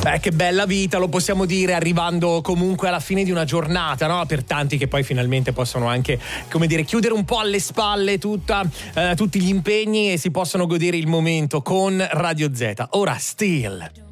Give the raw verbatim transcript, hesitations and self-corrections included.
Beh, che bella vita, lo possiamo dire, arrivando comunque alla fine di una giornata, no? Per tanti che poi finalmente possono anche, come dire, chiudere un po' alle spalle tutta, eh, tutti gli impegni e si possono godere il momento con Radio Z. Ora, Still.